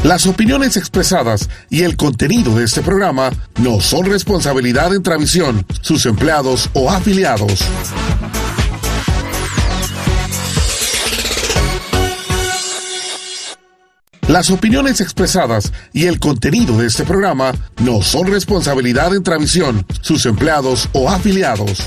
Las opiniones expresadas y el contenido de este programa no son responsabilidad de Entravisión, sus empleados o afiliados. Las opiniones expresadas y el contenido de este programa no son responsabilidad de Entravisión, sus empleados o afiliados.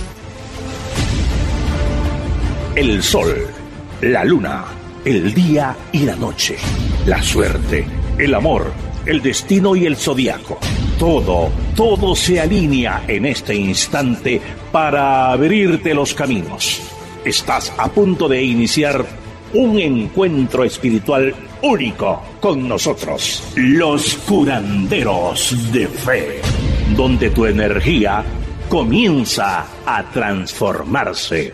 El sol, la luna, el día y la noche, la suerte, el amor, el destino y el zodiaco. Todo se alinea en este instante para abrirte los caminos. Estás a punto de iniciar un encuentro espiritual único con nosotros, los curanderos de fe, donde tu energía comienza a transformarse.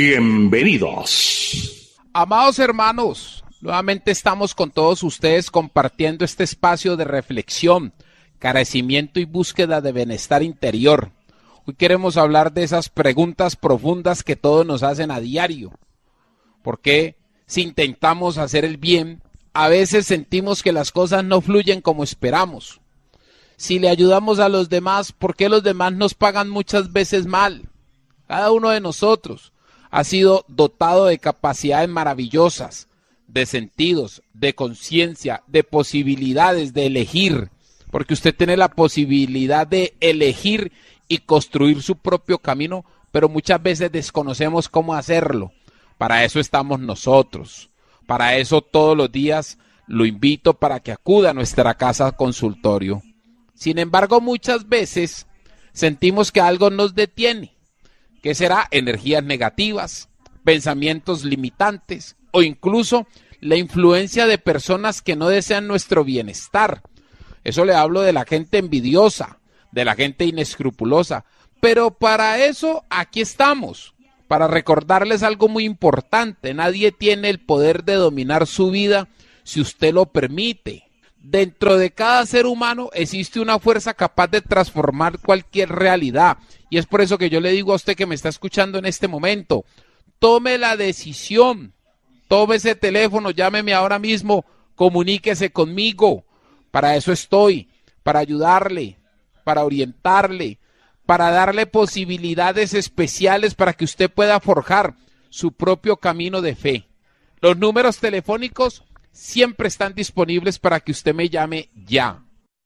Bienvenidos. Amados hermanos, nuevamente estamos con todos ustedes compartiendo este espacio de reflexión, crecimiento y búsqueda de bienestar interior. Hoy queremos hablar de esas preguntas profundas que todos nos hacen a diario. ¿Por qué, si intentamos hacer el bien, a veces sentimos que las cosas no fluyen como esperamos? Si le ayudamos a los demás, ¿por qué los demás nos pagan muchas veces mal? Cada uno de nosotros ha sido dotado de capacidades maravillosas, de sentidos, de conciencia, de posibilidades de elegir, porque usted tiene la posibilidad de elegir y construir su propio camino, pero muchas veces desconocemos cómo hacerlo. Para eso estamos nosotros. Para eso todos los días lo invito para que acuda a nuestra casa consultorio. Sin embargo, muchas veces sentimos que algo nos detiene. ¿Qué será? Energías negativas, pensamientos limitantes o incluso la influencia de personas que no desean nuestro bienestar. Eso le hablo de la gente envidiosa, de la gente inescrupulosa. Pero para eso aquí estamos. Para recordarles algo muy importante: nadie tiene el poder de dominar su vida si usted lo permite. Dentro de cada ser humano existe una fuerza capaz de transformar cualquier realidad. Y es por eso que yo le digo a usted que me está escuchando en este momento: tome la decisión, tome ese teléfono, llámeme ahora mismo, comuníquese conmigo. Para eso estoy, para ayudarle, para orientarle, para darle posibilidades especiales para que usted pueda forjar su propio camino de fe. Los números telefónicos siempre están disponibles para que usted me llame ya.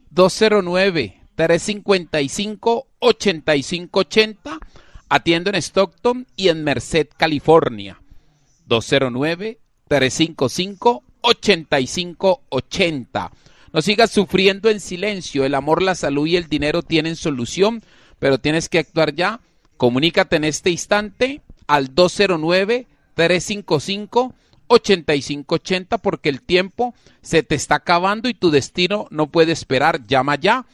209-355-8580. Atiendo en Stockton y en Merced, California. 209-355-8580. No sigas sufriendo en silencio. El amor, la salud y el dinero tienen solución, pero tienes que actuar ya. Comunícate en este instante al 209-355-8580 porque el tiempo se te está acabando y tu destino no puede esperar. Llama ya.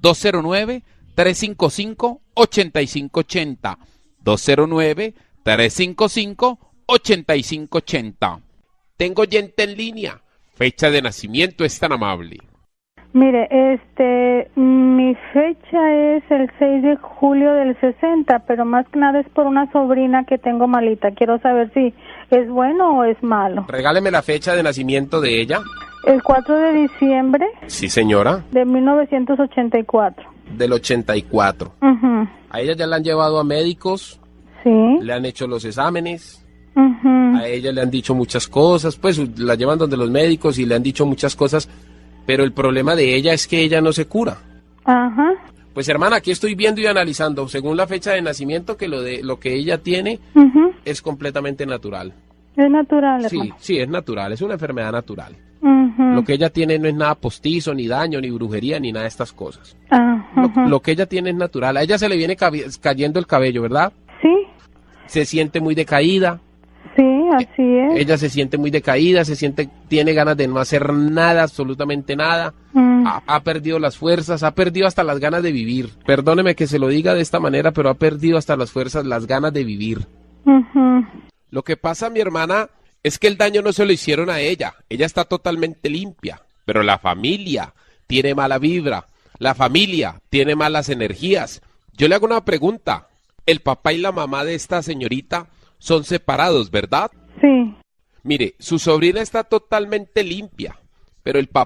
209-355-8580. 209-355-8580. Tengo oyente en línea. Fecha de nacimiento es tan amable. Mire, mi fecha es el 6 de julio del 60, pero más que nada es por una sobrina que tengo malita. Quiero saber si es bueno o es malo. Regáleme la fecha de nacimiento de ella. El 4 de diciembre. Sí, señora. De 1984. Del 84. Uh-huh. A ella ya la han llevado a médicos. Sí. Le han hecho los exámenes. Uh-huh. A ella le han dicho muchas cosas. Pues la llevan donde los médicos y le han dicho muchas cosas. Pero el problema de ella es que ella no se cura. Ajá. Pues hermana, aquí estoy viendo y analizando, según la fecha de nacimiento, que lo que ella tiene Uh-huh. es completamente natural. Es natural, Sí, hermano. sí, es natural, es una enfermedad natural. Uh-huh. Lo que ella tiene no es nada postizo, ni daño, ni brujería, ni nada de estas cosas. Uh-huh. Lo que ella tiene es natural. A ella se le viene cayendo el cabello, ¿verdad? Sí, Se siente muy decaída. sí, así es. Ella se siente muy decaída, tiene ganas de no hacer nada, absolutamente nada. Ha perdido las fuerzas, ha perdido hasta las ganas de vivir. Perdóneme que se lo diga de esta manera, pero ha perdido hasta las fuerzas, las ganas de vivir. Uh-huh. Lo que pasa, mi hermana, es que el daño no se lo hicieron a ella. Ella está totalmente limpia, pero la familia tiene mala vibra. La familia tiene malas energías. Yo le hago una pregunta. El papá y la mamá de esta señorita son separados, ¿verdad? Sí. Mire, su sobrina está totalmente limpia, pero el papá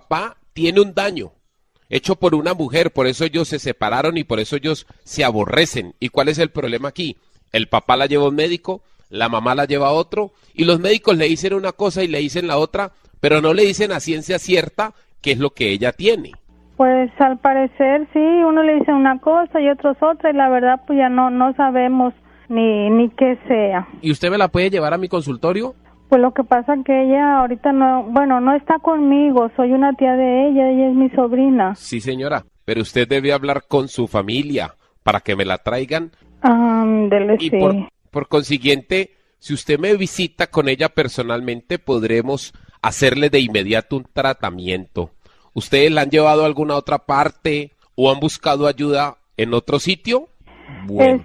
tiene un daño hecho por una mujer, por eso ellos se separaron y por eso ellos se aborrecen. ¿Y cuál es el problema aquí? El papá la lleva a un médico, la mamá la lleva a otro, y los médicos le dicen una cosa y le dicen la otra, pero no le dicen a ciencia cierta qué es lo que ella tiene. Pues al parecer sí, uno le dice una cosa y otros otra, y la verdad pues ya no sabemos ni qué sea. ¿Y usted me la puede llevar a mi consultorio? Pues lo que pasa es que ella ahorita no está conmigo, soy una tía de ella es mi sobrina. Sí, señora, pero usted debe hablar con su familia para que me la traigan. Y sí. Por consiguiente, si usted me visita con ella personalmente, podremos hacerle de inmediato un tratamiento. ¿Ustedes la han llevado a alguna otra parte o han buscado ayuda en otro sitio? Bueno.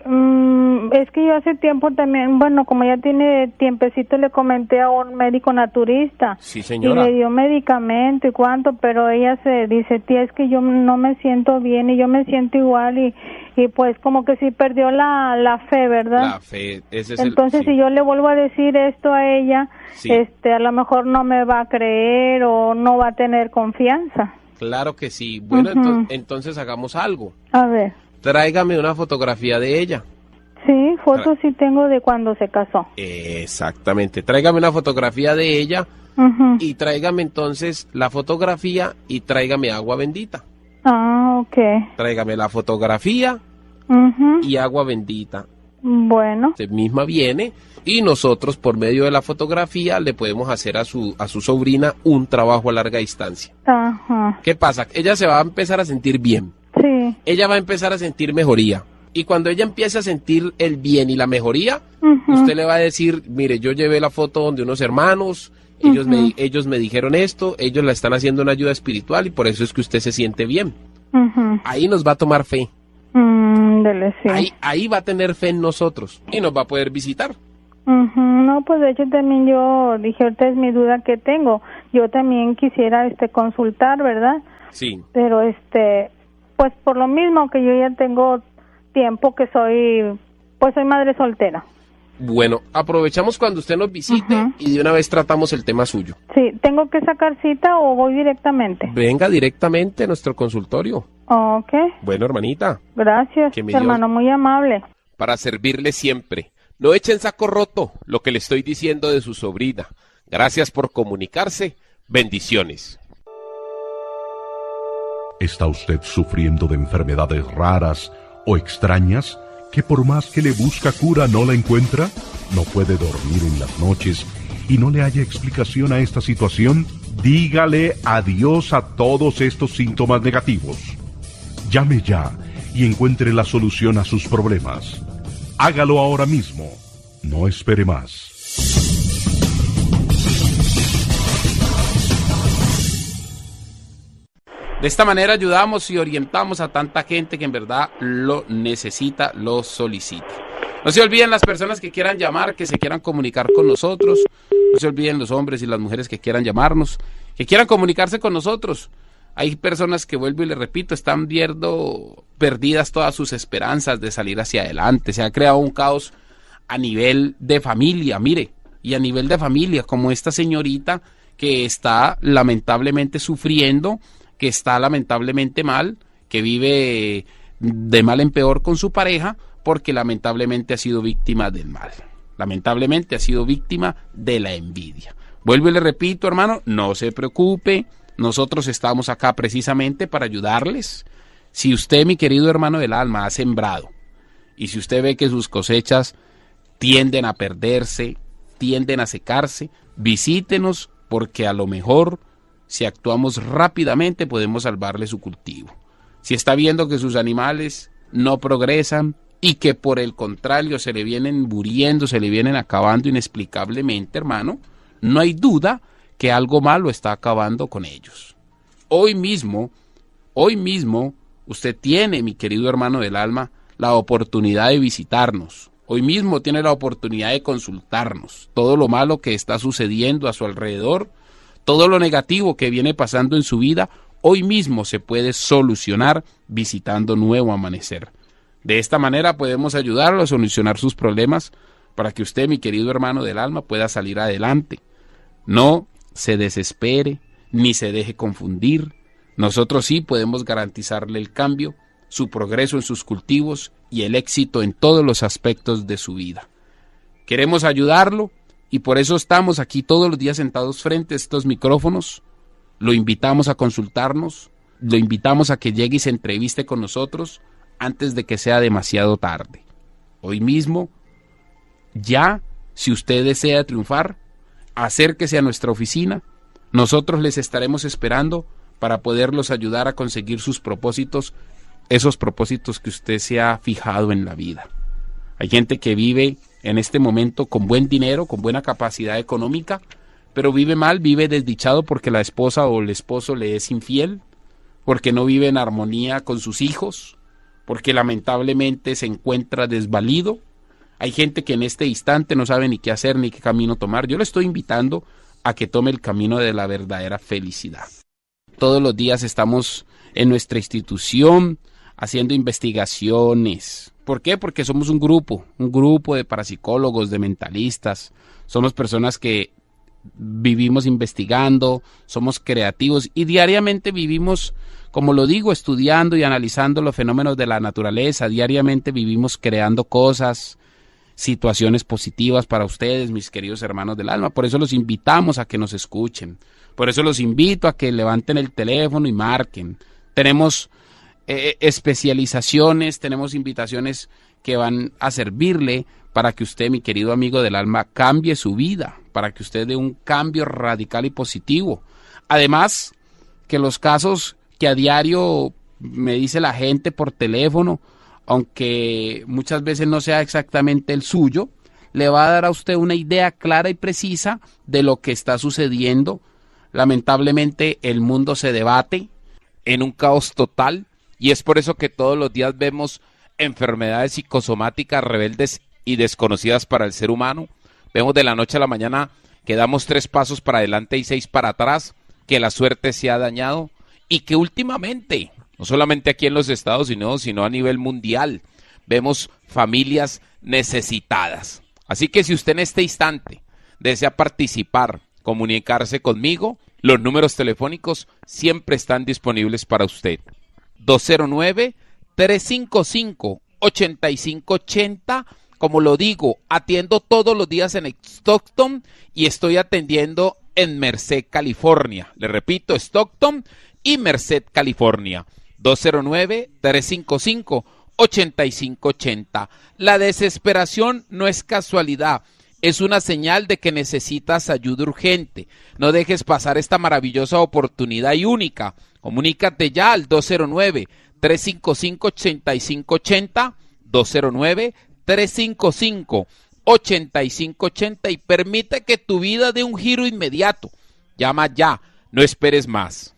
Es que yo hace tiempo también, como ya tiene tiempecito, le comenté a un médico naturista. Sí, señora. Y le dio medicamento y cuánto, pero ella se dice, tía, es que yo no me siento bien y yo me siento igual y pues como que sí perdió la fe, ¿verdad? La fe, ese es Entonces, sí. si yo le vuelvo a decir esto a ella, sí. A lo mejor no me va a creer o no va a tener confianza. Claro que sí. Bueno, entonces hagamos algo. A ver. Tráigame una fotografía de ella. Sí, fotos sí tengo de cuando se casó. Exactamente. Tráigame una fotografía de ella y tráigame entonces la fotografía y tráigame agua bendita. Ah, ok. Tráigame la fotografía y agua bendita. Bueno. Usted misma viene y nosotros por medio de la fotografía le podemos hacer a su sobrina un trabajo a larga distancia. Ajá. ¿Qué pasa? Ella se va a empezar a sentir bien. Sí. Ella va a empezar a sentir mejoría. Y cuando ella empiece a sentir el bien y la mejoría, usted le va a decir, mire, yo llevé la foto donde unos hermanos, ellos me dijeron esto, ellos la están haciendo una ayuda espiritual y por eso es que usted se siente bien. Ahí nos va a tomar fe. Sí. Ahí va a tener fe en nosotros y nos va a poder visitar. No, pues de hecho también yo dije, ahorita es mi duda que tengo. Yo también quisiera consultar, ¿verdad? Sí. Pero pues por lo mismo que yo ya tengo tiempo que soy madre soltera. Bueno, aprovechamos cuando usted nos visite y de una vez tratamos el tema suyo. Sí, ¿tengo que sacar cita o voy directamente? Venga directamente a nuestro consultorio. Ok. Bueno, hermanita. Gracias, hermano, muy amable. Para servirle siempre. No eche en saco roto lo que le estoy diciendo de su sobrina. Gracias por comunicarse. Bendiciones. ¿Está usted sufriendo de enfermedades raras o extrañas que por más que le busca cura no la encuentra? ¿No puede dormir en las noches y no le haya explicación a esta situación? Dígale adiós a todos estos síntomas negativos. Llame ya y encuentre la solución a sus problemas. Hágalo ahora mismo. No espere más. De esta manera ayudamos y orientamos a tanta gente que en verdad lo necesita, lo solicita. No se olviden las personas que quieran llamar, que se quieran comunicar con nosotros. No se olviden los hombres y las mujeres que quieran llamarnos, que quieran comunicarse con nosotros. Hay personas que, vuelvo y le repito, están viendo perdidas todas sus esperanzas de salir hacia adelante. Se ha creado un caos a nivel de familia, mire, y a nivel de familia, como esta señorita que está lamentablemente sufriendo, que está lamentablemente mal, que vive de mal en peor con su pareja, porque lamentablemente ha sido víctima del mal. Lamentablemente ha sido víctima de la envidia. Vuelvo y le repito, hermano, no se preocupe, nosotros estamos acá precisamente para ayudarles. Si usted, mi querido hermano del alma, ha sembrado, y si usted ve que sus cosechas tienden a perderse, tienden a secarse, visítenos, porque a lo mejor, si actuamos rápidamente, podemos salvarle su cultivo. Si está viendo que sus animales no progresan y que por el contrario se le vienen muriendo, se le vienen acabando inexplicablemente, hermano, no hay duda que algo malo está acabando con ellos. Hoy mismo, usted tiene, mi querido hermano del alma, la oportunidad de visitarnos. Hoy mismo tiene la oportunidad de consultarnos. Todo lo malo que está sucediendo a su alrededor, todo lo negativo que viene pasando en su vida, hoy mismo se puede solucionar visitando Nuevo Amanecer. De esta manera podemos ayudarlo a solucionar sus problemas para que usted, mi querido hermano del alma, pueda salir adelante. No se desespere, ni se deje confundir. Nosotros sí podemos garantizarle el cambio, su progreso en sus cultivos y el éxito en todos los aspectos de su vida. Queremos ayudarlo y por eso estamos aquí todos los días sentados frente a estos micrófonos. Lo invitamos a consultarnos, lo invitamos a que llegue y se entreviste con nosotros antes de que sea demasiado tarde. Hoy mismo, ya, si usted desea triunfar, acérquese a nuestra oficina. Nosotros les estaremos esperando para poderlos ayudar a conseguir sus propósitos, esos propósitos que usted se ha fijado en la vida. Hay gente que vive en este momento con buen dinero, con buena capacidad económica, pero vive mal, vive desdichado porque la esposa o el esposo le es infiel, porque no vive en armonía con sus hijos, porque lamentablemente se encuentra desvalido. Hay gente que en este instante no sabe ni qué hacer ni qué camino tomar. Yo le estoy invitando a que tome el camino de la verdadera felicidad. Todos los días estamos en nuestra institución haciendo investigaciones. ¿Por qué? Porque somos un grupo de parapsicólogos, de mentalistas. Somos personas que vivimos investigando, somos creativos y diariamente vivimos, como lo digo, estudiando y analizando los fenómenos de la naturaleza. Diariamente vivimos creando cosas, situaciones positivas para ustedes, mis queridos hermanos del alma. Por eso los invitamos a que nos escuchen. Por eso los invito a que levanten el teléfono y marquen. Tenemos especializaciones, tenemos invitaciones que van a servirle para que usted, mi querido amigo del alma, cambie su vida, para que usted dé un cambio radical y positivo. Además, que los casos que a diario me dice la gente por teléfono, aunque muchas veces no sea exactamente el suyo, le va a dar a usted una idea clara y precisa de lo que está sucediendo. Lamentablemente el mundo se debate en un caos total y es por eso que todos los días vemos enfermedades psicosomáticas rebeldes y desconocidas para el ser humano. Vemos de la noche a la mañana que damos 3 pasos para adelante y 6 para atrás, que la suerte se ha dañado y que últimamente, no solamente aquí en los Estados Unidos, sino a nivel mundial, vemos familias necesitadas. Así que si usted en este instante desea participar, comunicarse conmigo, los números telefónicos siempre están disponibles para usted. 209-355-8580. Como lo digo, atiendo todos los días en Stockton y estoy atendiendo en Merced, California. Le repito, Stockton y Merced, California. 209-355-8580. La desesperación no es casualidad, es una señal de que necesitas ayuda urgente. No dejes pasar esta maravillosa oportunidad y única. Comunícate ya al 209-355-8580, 209-355-8580 y permite que tu vida dé un giro inmediato. Llama ya, no esperes más.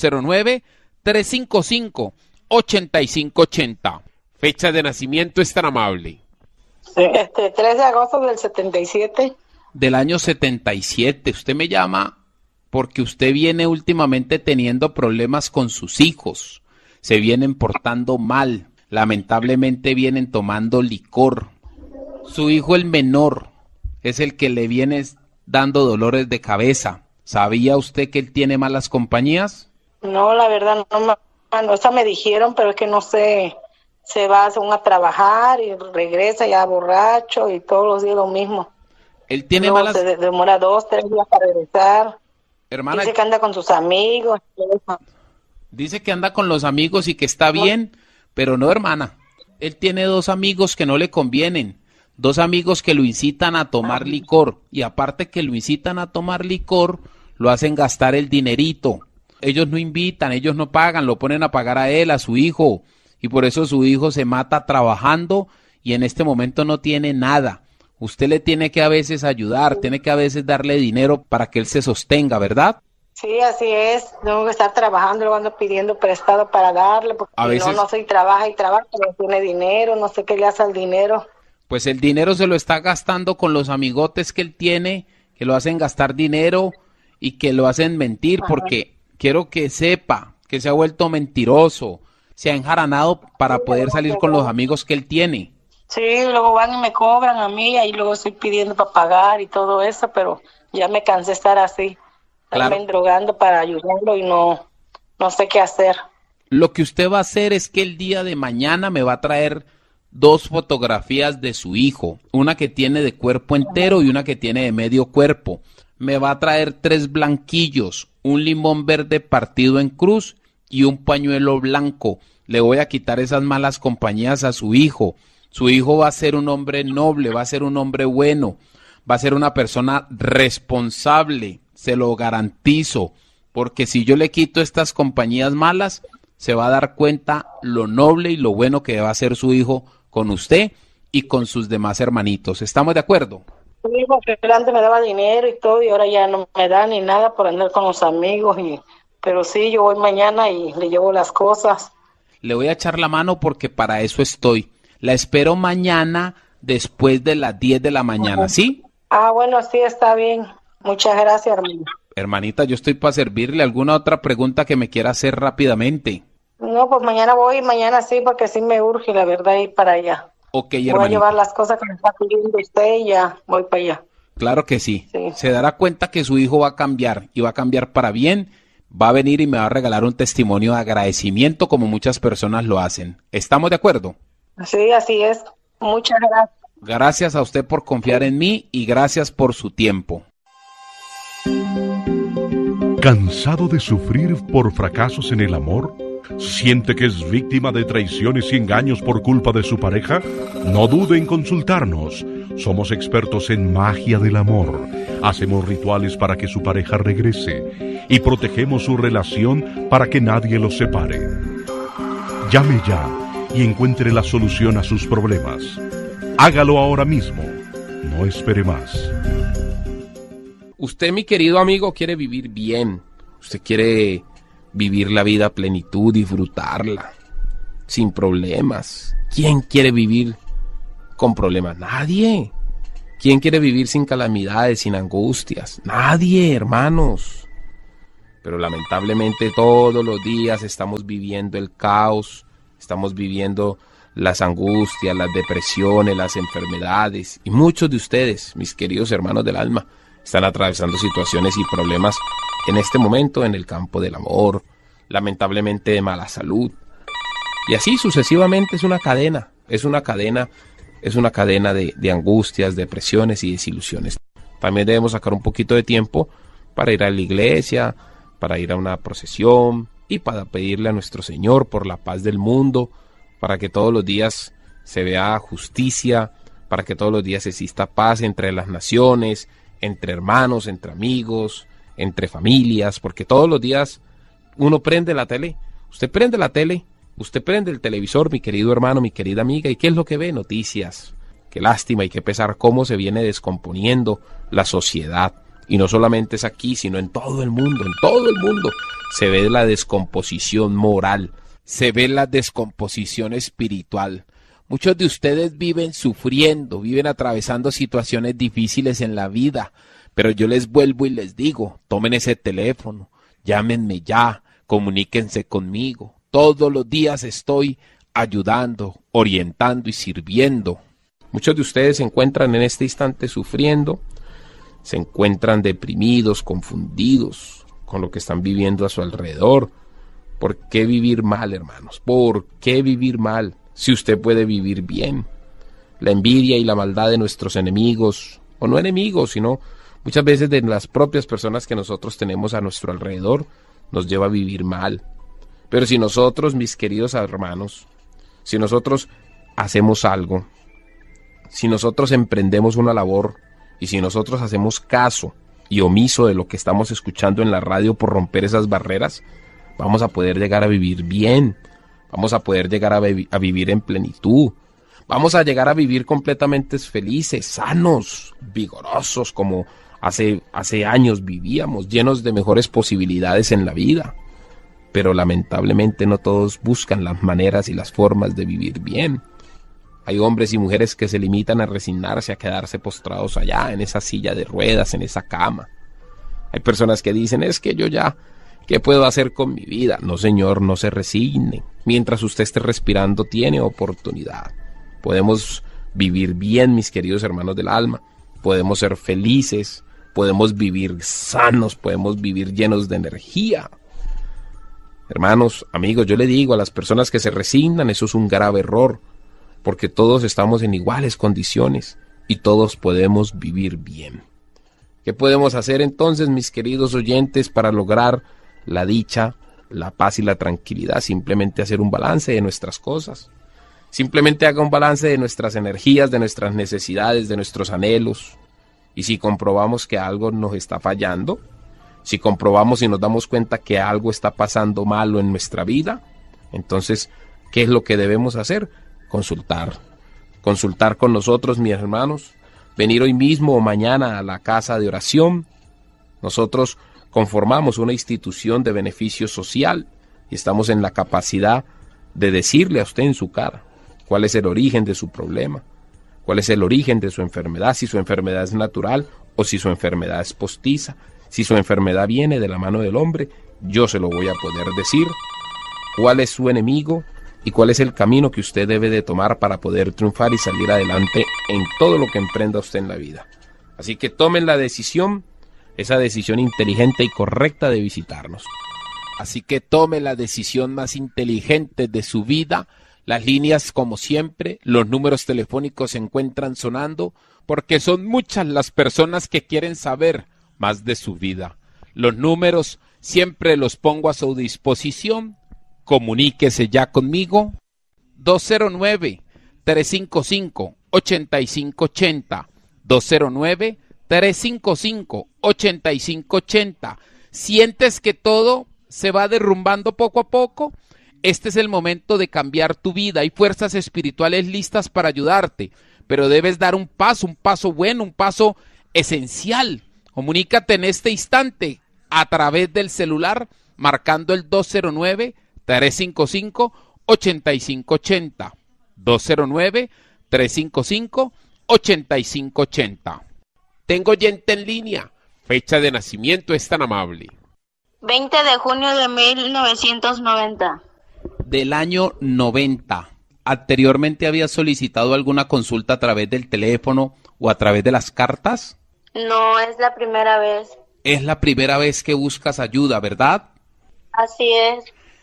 209-355-8580. Fecha de nacimiento es tan amable. 3 de agosto del 77. Del año 77. Usted me llama porque usted viene últimamente teniendo problemas con sus hijos. Se vienen portando mal. Lamentablemente vienen tomando licor. Su hijo, el menor, es el que le viene dando dolores de cabeza. ¿Sabía usted que él tiene malas compañías? No, la verdad no, esa me dijeron, pero es que no sé. Se va a trabajar y regresa ya borracho y todos los días lo mismo. Él tiene luego malas... se demora 2, 3 días para regresar. Hermana, dice que anda con sus amigos. Dice que anda con los amigos y que está bien, pero no, hermana. Él tiene 2 amigos que no le convienen. 2 amigos que lo incitan a tomar licor. Y aparte que lo incitan a tomar licor, lo hacen gastar el dinerito. Ellos no invitan, ellos no pagan, lo ponen a pagar a él, a su hijo. Y por eso su hijo se mata trabajando y en este momento no tiene nada. Usted le tiene que a veces ayudar, tiene que a veces darle dinero para que él se sostenga, ¿verdad? Sí, así es. Tengo que estar trabajando, luego ando pidiendo prestado para darle, porque a veces... no soy trabaja, pero no tiene dinero, no sé qué le hace al dinero. Pues el dinero se lo está gastando con los amigotes que él tiene, que lo hacen gastar dinero y que lo hacen mentir, porque quiero que sepa que se ha vuelto mentiroso. Se ha enjaranado para poder salir con los amigos que él tiene. Sí, luego van y me cobran a mí, y luego estoy pidiendo para pagar y todo eso, pero ya me cansé de estar así. Claro. También drogando para ayudarlo y no sé qué hacer. Lo que usted va a hacer es que el día de mañana me va a traer 2 fotografías de su hijo, una que tiene de cuerpo entero y una que tiene de medio cuerpo. Me va a traer 3 blanquillos, un limón verde partido en cruz y un pañuelo blanco. Le voy a quitar esas malas compañías a su hijo. Su hijo va a ser un hombre noble, va a ser un hombre bueno, va a ser una persona responsable, se lo garantizo, porque si yo le quito estas compañías malas, se va a dar cuenta lo noble y lo bueno que va a ser su hijo con usted y con sus demás hermanitos. ¿Estamos de acuerdo? Mi hijo que antes me daba dinero y todo, y ahora ya no me da ni nada por andar con los amigos, pero sí, yo voy mañana y le llevo las cosas. Le voy a echar la mano porque para eso estoy. La espero mañana después de las 10 de la mañana, ¿sí? Ah, bueno, sí, está bien. Muchas gracias, hermano. Hermanita, yo estoy para servirle. ¿Alguna otra pregunta que me quiera hacer rápidamente? No, pues mañana voy, mañana sí, porque sí me urge, la verdad, ir para allá. Ok, Voy a hermanita. llevar las cosas que me está pidiendo usted y ya voy para allá. Claro que sí. Sí. Se dará cuenta que su hijo va a cambiar y va a cambiar para bien. Va a venir y me va a regalar un testimonio de agradecimiento como muchas personas lo hacen. ¿Estamos de acuerdo? Sí, así es. Muchas gracias. Gracias a usted por confiar en mí y gracias por su tiempo. ¿Cansado de sufrir por fracasos en el amor? ¿Siente que es víctima de traiciones y engaños por culpa de su pareja? No dude en consultarnos. Somos expertos en magia del amor. Hacemos rituales para que su pareja regrese y protegemos su relación para que nadie los separe. Llame ya y encuentre la solución a sus problemas. Hágalo ahora mismo. No espere más. Usted, mi querido amigo, quiere vivir bien. Usted quiere vivir la vida a plenitud, disfrutarla, sin problemas. ¿Quién quiere vivir con problemas? Nadie. ¿Quién quiere vivir sin calamidades, sin angustias? Nadie, hermanos. Pero lamentablemente todos los días estamos viviendo el caos, estamos viviendo las angustias, las depresiones, las enfermedades. Y muchos de ustedes, mis queridos hermanos del alma, están atravesando situaciones y problemas en este momento en el campo del amor, lamentablemente de mala salud. Y así sucesivamente es una cadena de angustias, depresiones y desilusiones. También debemos sacar un poquito de tiempo para ir a la iglesia, para ir a una procesión y para pedirle a nuestro Señor por la paz del mundo, para que todos los días se vea justicia, para que todos los días exista paz entre las naciones, entre hermanos, entre amigos, entre familias, porque todos los días uno prende la tele, usted prende la tele, usted prende el televisor, mi querido hermano, mi querida amiga, ¿y qué es lo que ve? Noticias. Qué lástima y qué pesar cómo se viene descomponiendo la sociedad. Y no solamente es aquí, sino en todo el mundo se ve la descomposición moral, se ve la descomposición espiritual. Muchos de ustedes viven sufriendo, viven atravesando situaciones difíciles en la vida, pero yo les vuelvo y les digo, tomen ese teléfono, llámenme ya, comuníquense conmigo. Todos los días estoy ayudando, orientando y sirviendo. Muchos de ustedes se encuentran en este instante sufriendo, se encuentran deprimidos, confundidos con lo que están viviendo a su alrededor. ¿Por qué vivir mal, hermanos? ¿Por qué vivir mal si usted puede vivir bien? La envidia y la maldad de nuestros enemigos, o no enemigos, sino muchas veces de las propias personas que nosotros tenemos a nuestro alrededor, nos lleva a vivir mal. Pero si nosotros, mis queridos hermanos, si nosotros hacemos algo, si nosotros emprendemos una labor y si nosotros hacemos caso y omiso de lo que estamos escuchando en la radio por romper esas barreras, vamos a poder llegar a vivir bien, vamos a poder llegar a vivir en plenitud, vamos a llegar a vivir completamente felices, sanos, vigorosos, como hace años vivíamos, llenos de mejores posibilidades en la vida. Pero lamentablemente no todos buscan las maneras y las formas de vivir bien. Hay hombres y mujeres que se limitan a resignarse, a quedarse postrados allá, en esa silla de ruedas, en esa cama. Hay personas que dicen, es que yo ya, ¿qué puedo hacer con mi vida? No, señor, no se resigne. Mientras usted esté respirando, tiene oportunidad. Podemos vivir bien, mis queridos hermanos del alma. Podemos ser felices. podemos vivir sanos, podemos vivir llenos de energía. Hermanos, amigos, yo le digo a las personas que se resignan, eso es un grave error, porque todos estamos en iguales condiciones y todos podemos vivir bien. ¿Qué podemos hacer entonces, mis queridos oyentes, para lograr la dicha, la paz y la tranquilidad? Simplemente hacer un balance de nuestras cosas. Simplemente haga un balance de nuestras energías, de nuestras necesidades, de nuestros anhelos. Y si comprobamos que algo nos está fallando, si comprobamos y nos damos cuenta que algo está pasando malo en nuestra vida, entonces, ¿qué es lo que debemos hacer? Consultar con nosotros, mis hermanos, venir hoy mismo o mañana a la casa de oración. Nosotros conformamos una institución de beneficio social y estamos en la capacidad de decirle a usted en su cara cuál es el origen de su problema, cuál es el origen de su enfermedad, si su enfermedad es natural o si su enfermedad es postiza. Si su enfermedad viene de la mano del hombre, yo se lo voy a poder decir. ¿Cuál es su enemigo? ¿Y cuál es el camino que usted debe de tomar para poder triunfar y salir adelante en todo lo que emprenda usted en la vida? Así que tomen la decisión, esa decisión inteligente y correcta de visitarnos. Así que tome la decisión más inteligente de su vida. Las líneas, como siempre, los números telefónicos se encuentran sonando porque son muchas las personas que quieren saber más de su vida. Los números siempre los pongo a su disposición. Comuníquese ya conmigo. 209-355-8580. 209-355-8580. ¿Sientes que todo se va derrumbando poco a poco? Este es el momento de cambiar tu vida. Hay fuerzas espirituales listas para ayudarte, pero debes dar un paso bueno, un paso esencial. Comunícate en este instante a través del celular marcando el 209-355-8580. 209-355-8580. Tengo oyente en línea. Fecha de nacimiento es tan amable. 20 de junio de 1990. Del año 90. ¿Anteriormente había solicitado alguna consulta a través del teléfono o a través de las cartas? No, es la primera vez. Es la primera vez que buscas ayuda, ¿verdad? Así es.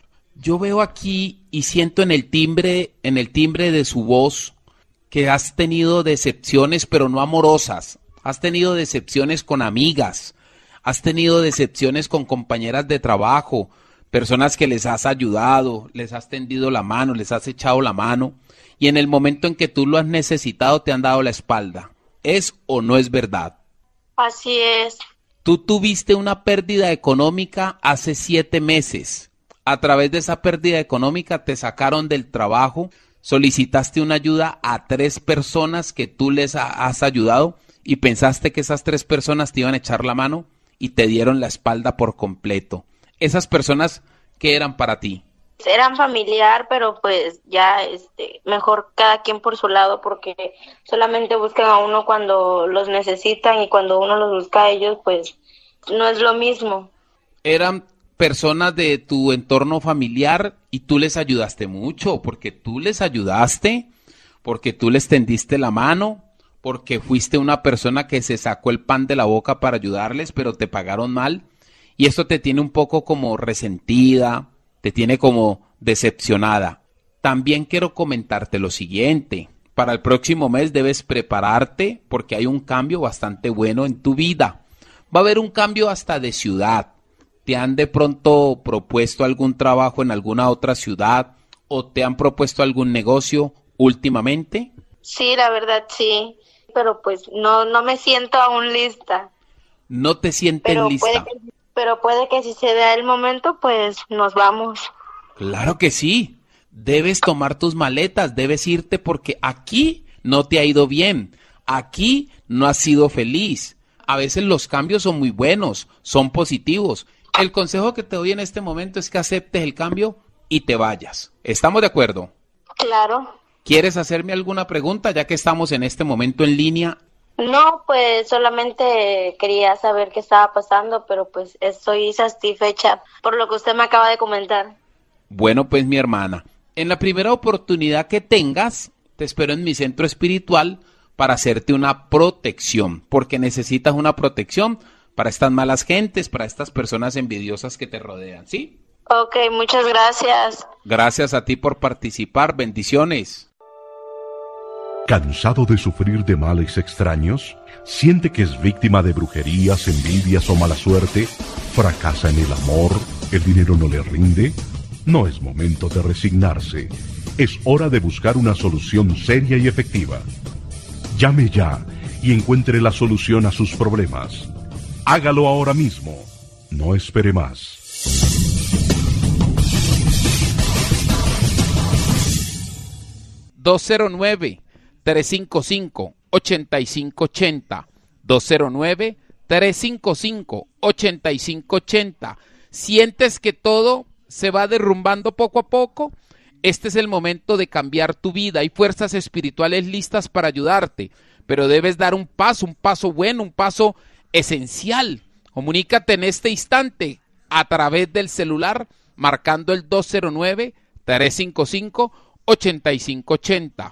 Yo veo aquí y siento en el timbre de su voz que has tenido decepciones, pero no amorosas. Has tenido decepciones con amigas, has tenido decepciones con compañeras de trabajo, personas que les has ayudado, les has tendido la mano, les has echado la mano, y en el momento en que tú lo has necesitado te han dado la espalda. ¿Es o no es verdad? Así es. Tú tuviste una pérdida económica hace 7 meses. A través de esa pérdida económica te sacaron del trabajo, solicitaste una ayuda a 3 personas que tú les has ayudado y pensaste que esas 3 personas te iban a echar la mano y te dieron la espalda por completo. Esas personas, ¿qué eran para ti? Eran familiar, pero pues ya mejor cada quien por su lado, porque solamente buscan a uno cuando los necesitan y cuando uno los busca a ellos, pues no es lo mismo. Eran personas de tu entorno familiar y tú les ayudaste mucho, porque tú les ayudaste, porque tú les tendiste la mano, porque fuiste una persona que se sacó el pan de la boca para ayudarles, pero te pagaron mal, y esto te tiene un poco como resentida, te tiene como decepcionada. También quiero comentarte lo siguiente. Para el próximo mes debes prepararte porque hay un cambio bastante bueno en tu vida. Va a haber un cambio hasta de ciudad. ¿Te han de pronto propuesto algún trabajo en alguna otra ciudad o te han propuesto algún negocio últimamente? Sí, la verdad sí, pero pues no me siento aún lista. ¿No te sientes lista? Pero puede que si se da el momento, pues nos vamos. Claro que sí. Debes tomar tus maletas, debes irte porque aquí no te ha ido bien. Aquí no has sido feliz. A veces los cambios son muy buenos, son positivos. El consejo que te doy en este momento es que aceptes el cambio y te vayas. ¿Estamos de acuerdo? Claro. ¿Quieres hacerme alguna pregunta ya que estamos en este momento en línea? No, pues solamente quería saber qué estaba pasando, pero pues estoy satisfecha por lo que usted me acaba de comentar. Bueno, pues mi hermana, en la primera oportunidad que tengas, te espero en mi centro espiritual para hacerte una protección, porque necesitas una protección para estas malas gentes, para estas personas envidiosas que te rodean, ¿sí? Ok, muchas gracias. Gracias a ti por participar, bendiciones. ¿Cansado de sufrir de males extraños? ¿Siente que es víctima de brujerías, envidias o mala suerte? ¿Fracasa en el amor? ¿El dinero no le rinde? No es momento de resignarse. Es hora de buscar una solución seria y efectiva. Llame ya y encuentre la solución a sus problemas. Hágalo ahora mismo. No espere más. 209-355-8580. 209-355-8580. ¿Sientes que todo se va derrumbando poco a poco? Este es el momento de cambiar tu vida. Hay fuerzas espirituales listas para ayudarte, pero debes dar un paso bueno, un paso esencial. Comunícate en este instante a través del celular marcando el 209-355-8580.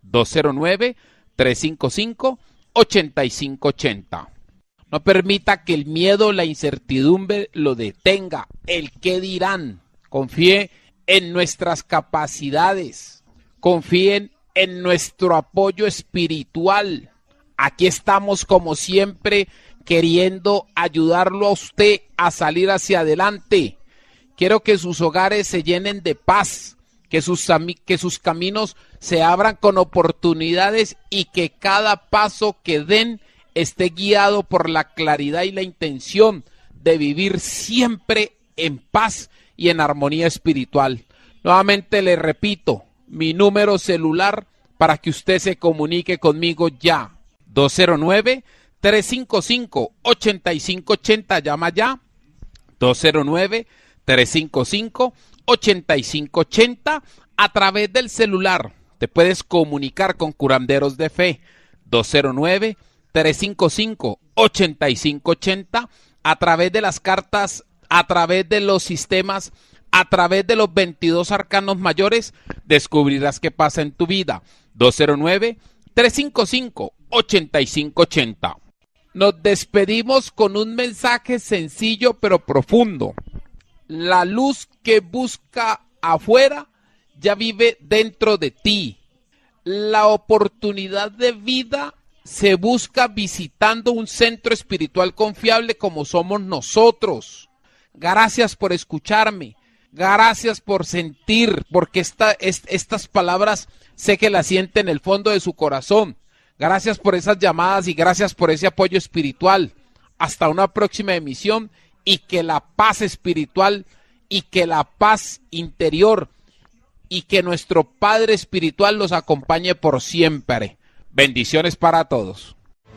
209-355-8580. No permita que el miedo, la incertidumbre lo detenga. El qué dirán. Confíe en nuestras capacidades. Confíen en nuestro apoyo espiritual. Aquí estamos como siempre queriendo ayudarlo a usted a salir hacia adelante. Quiero que sus hogares se llenen de paz, que sus caminos se abran con oportunidades y que cada paso que den esté guiado por la claridad y la intención de vivir siempre en paz y en armonía espiritual. Nuevamente le repito, mi número celular para que usted se comunique conmigo ya. 209-355-8580, llama ya. 209-355-8580 a través del celular. Te puedes comunicar con curanderos de fe. 209-355-8580 a través de las cartas, a través de los sistemas, a través de los 22 arcanos mayores, descubrirás qué pasa en tu vida. 209-355-8580. Nos despedimos con un mensaje sencillo pero profundo. La luz que busca afuera ya vive dentro de ti. La oportunidad de vida se busca visitando un centro espiritual confiable como somos nosotros. Gracias por escucharme. Gracias por sentir, porque estas palabras sé que las siente en el fondo de su corazón. Gracias por esas llamadas y gracias por ese apoyo espiritual. Hasta una próxima emisión y que la paz espiritual y que la paz interior y que nuestro Padre espiritual los acompañe por siempre. Bendiciones para todos.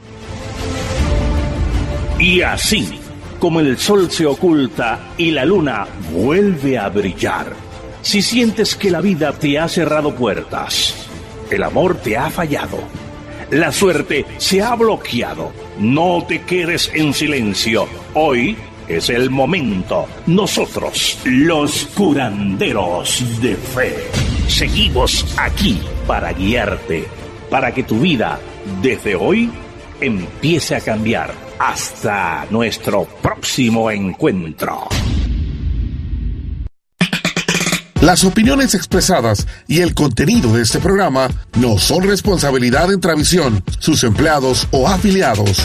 Y así como el sol se oculta y la luna vuelve a brillar, si sientes que la vida te ha cerrado puertas, el amor te ha fallado, la suerte se ha bloqueado, no te quedes en silencio. Hoy es el momento. Nosotros, los curanderos de fe, seguimos aquí para guiarte, para que tu vida desde hoy empiece a cambiar. Hasta nuestro próximo encuentro. Las opiniones expresadas y el contenido de este programa no son responsabilidad de Intravisión, sus empleados o afiliados.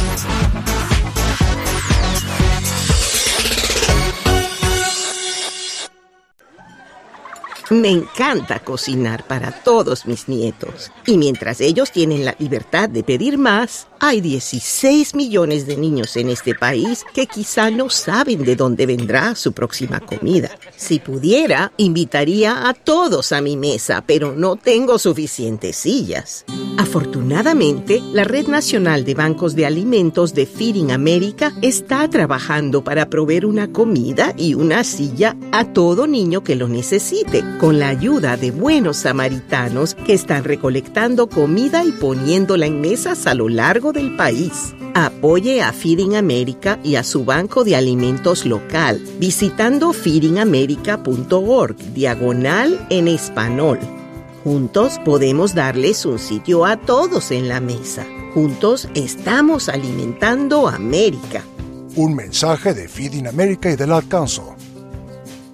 Me encanta cocinar para todos mis nietos. Y mientras ellos tienen la libertad de pedir más, hay 16 millones de niños en este país que quizá no saben de dónde vendrá su próxima comida. Si pudiera, invitaría a todos a mi mesa, pero no tengo suficientes sillas. Afortunadamente, la Red Nacional de Bancos de Alimentos de Feeding America está trabajando para proveer una comida y una silla a todo niño que lo necesite, con la ayuda de buenos samaritanos que están recolectando comida y poniéndola en mesas a lo largo del país. Apoye a Feeding America y a su banco de alimentos local visitando feedingamerica.org/en español. Juntos podemos darles un sitio a todos en la mesa. Juntos estamos alimentando América. Un mensaje de Feeding America y del Ad Council.